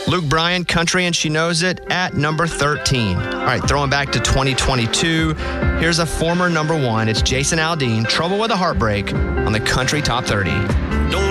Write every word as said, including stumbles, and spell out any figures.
Luke Bryan, Country and She Knows It, at number thirteen. All right, throwing back to twenty twenty-two, here's a former number one. It's Jason Aldean, Trouble with a Heartbreak, on the Country Top thirty.